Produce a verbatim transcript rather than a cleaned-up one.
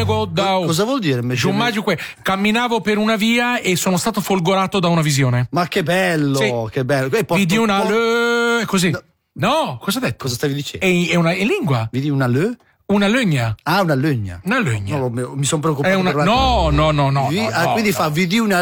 nego dao. Cosa vuol dire? Camminavo per una via e sono stato folgorato da una visione. Ma che bello, sì. Che bello. Porto, Vidi una porto... le... così. No. no, cosa hai detto? Cosa stavi dicendo? È, è una è lingua. Vedi una le? Una legna. Ah, una legna. Una legna. No, mi sono preoccupato. Una... per la... No, no, no, no, Vi... no. Ah, no, quindi no. fa vidi una